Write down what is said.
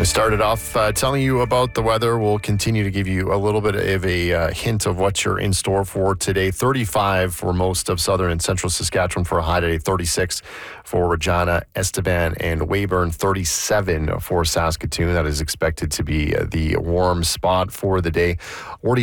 We started off telling you about the weather. We'll continue to give you a little bit of a hint of what you're in store for today. 35 for most of southern and central Saskatchewan for a high today. 36 for Regina, Estevan, and Weyburn. 37 for Saskatoon. That is expected to be the warm spot for the day.